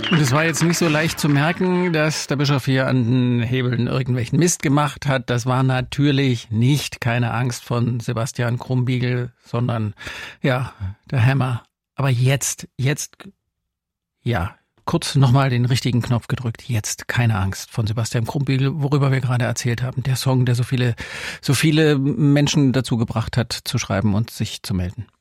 Und es war jetzt nicht so leicht zu merken, dass der Bischof hier an den Hebeln irgendwelchen Mist gemacht hat. Das war natürlich nicht keine Angst von Sebastian Krumbiegel, sondern ja, der Hammer. Aber jetzt, ja, kurz nochmal den richtigen Knopf gedrückt. Jetzt keine Angst von Sebastian Krumbiegel, worüber wir gerade erzählt haben. Der Song, der so viele Menschen dazu gebracht hat, zu schreiben und sich zu melden.